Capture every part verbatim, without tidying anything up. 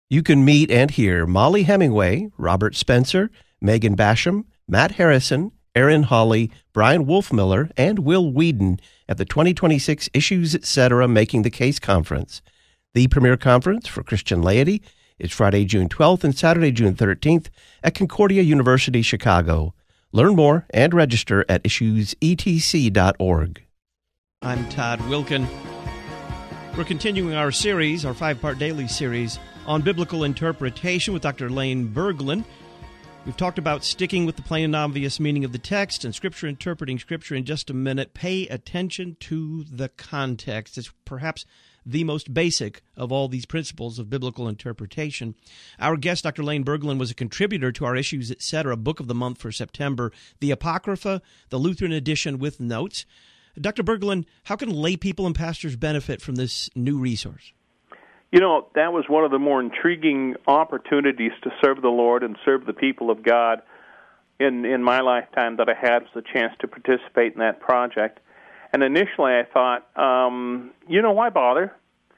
You can meet and hear Molly Hemingway, Robert Spencer, Megan Basham, Matt Harrison, Aaron Hawley, Brian Wolfmiller, and Will Whedon at the twenty twenty-six Issues Etc. Making the Case Conference. The premier conference for Christian laity is Friday, June twelfth and Saturday, June thirteenth at Concordia University, Chicago. Learn more and register at issues e t c dot org. I'm Todd Wilkin. We're continuing our series, our five-part daily series, on biblical interpretation with Doctor Lane Berglund. We've talked about sticking with the plain and obvious meaning of the text and Scripture, interpreting Scripture. In just a minute, pay attention to the context. It's perhaps the most basic of all these principles of biblical interpretation. Our guest, Doctor Lane Berglund, was a contributor to our Issues Etc. book of the month for September, the Apocrypha, the Lutheran edition with notes. Doctor Berglund, how can lay people and pastors benefit from this new resource? You know, that was one of the more intriguing opportunities to serve the Lord and serve the people of God in, in my lifetime that I had was a chance to participate in that project. And initially I thought, um, you know, why bother?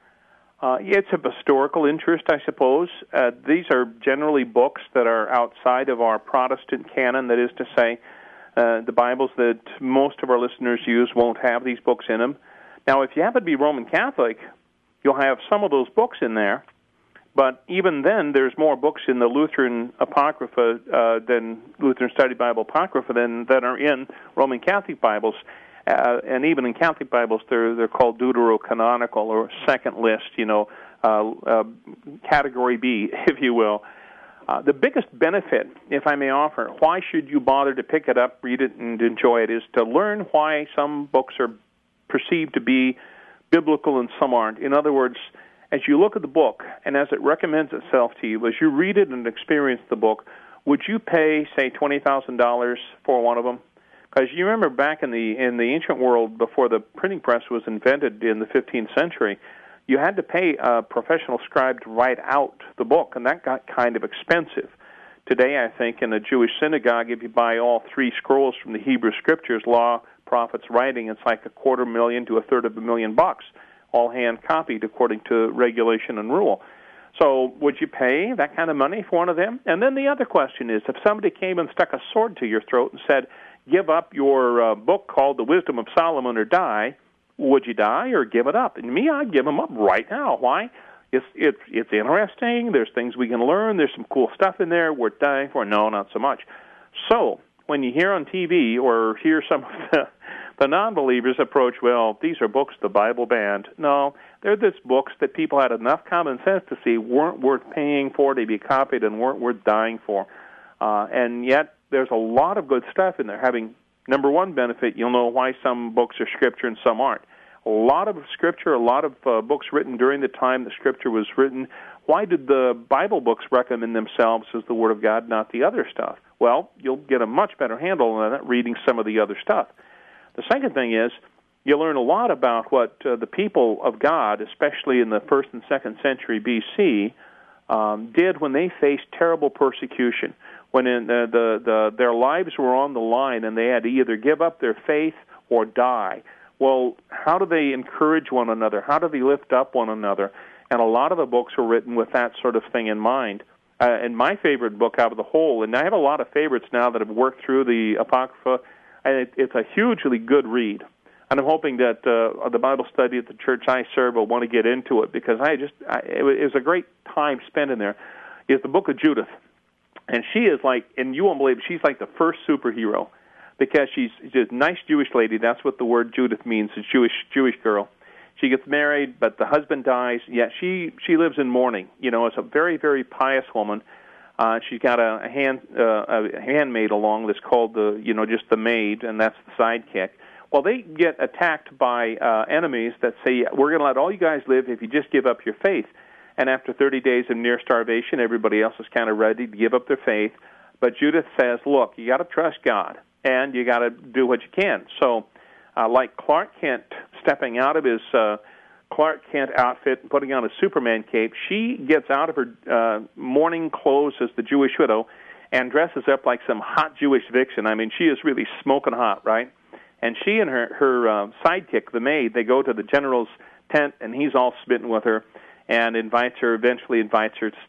Uh, it's of historical interest, I suppose. Uh, these are generally books that are outside of our Protestant canon, that is to say, uh, the Bibles that most of our listeners use won't have these books in them. Now, if you happen to be Roman Catholic, you'll have some of those books in there, but even then, there's more books in the Lutheran Apocrypha uh, than Lutheran Study Bible Apocrypha than that are in Roman Catholic Bibles. Uh, and even in Catholic Bibles, they're they're called deuterocanonical or second list, you know, uh, uh, category B, if you will. Uh, the biggest benefit, if I may offer, why should you bother to pick it up, read it, and enjoy it, is to learn why some books are perceived to be biblical and some aren't. In other words, as you look at the book and as it recommends itself to you, as you read it and experience the book, would you pay, say, twenty thousand dollars for one of them? Because you remember back in the in the ancient world, before the printing press was invented in the fifteenth century, you had to pay a professional scribe to write out the book, and that got kind of expensive. Today, I think, in a Jewish synagogue, if you buy all three scrolls from the Hebrew Scriptures, law, prophets, writing, it's like a quarter million to a third of a million bucks, all hand-copied according to regulation and rule. So would you pay that kind of money for one of them? And then the other question is, if somebody came and stuck a sword to your throat and said, give up your uh, book called The Wisdom of Solomon or die, would you die or give it up? And me, I'd give them up right now. Why? It's, it's, it's interesting. There's things we can learn. There's some cool stuff in there worth dying for. No, not so much. So when you hear on T V or hear some of the, the non-believers approach, well, these are books the Bible banned. No, they're just books that people had enough common sense to see weren't worth paying for to be copied and weren't worth dying for. Uh, and yet there's a lot of good stuff in there. Having number one benefit, you'll know why some books are Scripture and some aren't. A lot of Scripture, a lot of uh, books written during the time that Scripture was written. Why did the Bible books recommend themselves as the Word of God, not the other stuff? Well, you'll get a much better handle on that reading some of the other stuff. The second thing is, you learn a lot about what uh, the people of God, especially in the first and second century B C, um, did when they faced terrible persecution, when in the, the, the, their lives were on the line and they had to either give up their faith or die. Well, how do they encourage one another? How do they lift up one another? And a lot of the books were written with that sort of thing in mind. Uh, and my favorite book out of the whole, and I have a lot of favorites now that have worked through the Apocrypha, and it, it's a hugely good read. And I'm hoping that uh, the Bible study at the church I serve will want to get into it, because I just I, it was a great time spent in there, is the book of Judith. And she is like, and you won't believe it, she's like the first superhero, because she's just a nice Jewish lady. That's what the word Judith means, a Jewish Jewish girl. She gets married, but the husband dies, yet she, she lives in mourning. You know, it's a very, very pious woman. Uh, she's got a, a hand uh, a handmaid along that's called the, you know, just the maid, and that's the sidekick. Well, they get attacked by uh, enemies that say, we're going to let all you guys live if you just give up your faith. And after thirty days of near starvation, everybody else is kind of ready to give up their faith. But Judith says, look, you got to trust God, and you got to do what you can. So, uh, like Clark Kent stepping out of his uh, Clark Kent outfit and putting on a Superman cape, she gets out of her uh, mourning clothes as the Jewish widow and dresses up like some hot Jewish vixen. I mean, she is really smoking hot, right? And she and her, her uh, sidekick, the maid, they go to the general's tent, and he's all smitten with her and invites her, eventually invites her